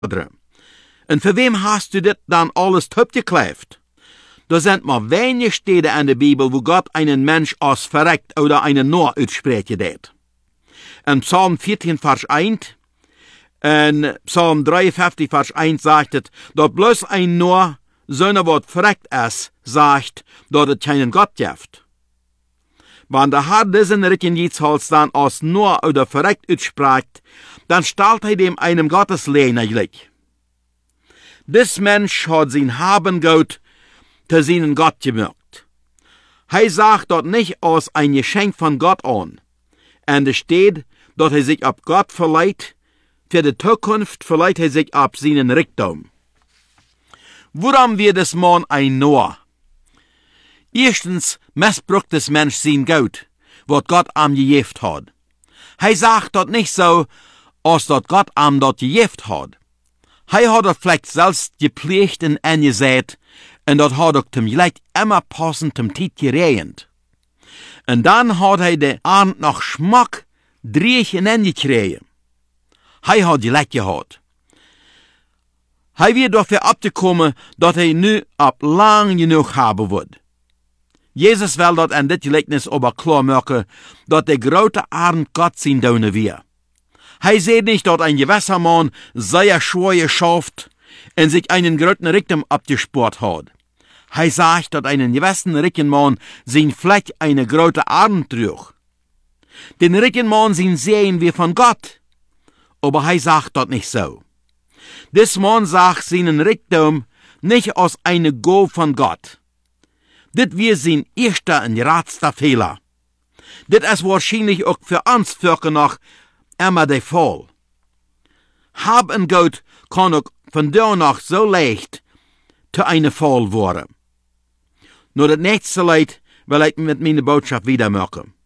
Und für wem hast du das dann alles abgekläft? Da sind mal wenige Stellen in der Bibel, wo Gott einen Mensch als verreckt oder einen Noah aussprechen wird. In Psalm 14, Vers 1, in Psalm 53, Vers 1 sagt es, dass bloß ein Noah, seine Wort verreckt ist, sagt, dass es keinen Gott gibt. Wenn der Herr diesen Ricken jetzt dann als Noah oder verreckt ausspricht, dann stellt er dem einem Gotteslehner gleich. Dis Mensch hat sein Habengut zu seinen Gott gemacht. Er sagt dort nicht als ein Geschenk von Gott an. Und es steht, dass er sich auf Gott verleiht, für die Zukunft verleiht er sich auf seinen Reichtum. Woran wird das Mann ein Noah? Erstens missbraucht das Mensch sein Gut, was Gott am gegeben hat. Er sagt dort nicht so, als dort Gott am dort gegeben hat. Er hat vielleicht selbst gepflegt und angesät, und dort hat er zum Gleich immer passend zum Zeit geregnet. Und dann hat er den Abend noch Schmack drehen angekriegt. Er hat gleich gehabt. Er wird dafür abgekommen, dass er nu ab lang genug haben wird. Jesus will dort an dit Gleichnis aber klar machen, dass der große Abend Gott sein Döne wir. Er sieht nicht, dass ein gewisser Mann sehr schwer geschafft und sich einen großen Reichtum abgespart hat. Er sagt, dass einen gewissen reichen Mann sein Fleck eine große Abend trug. Den reichen Mann sein sehen wir von Gott, aber er sagt das nicht so. Des Mann sagt seinen Reichtum nicht aus einer Go von Gott. Dit wir sein erster und ratster Fehler. Dit ist wahrscheinlich auch für uns Völker noch immer der Fall. Hab und Gut kann auch von da noch so leicht zu einer Fall werden. Nur das nächste Leid will ich mit meiner Botschaft wieder machen.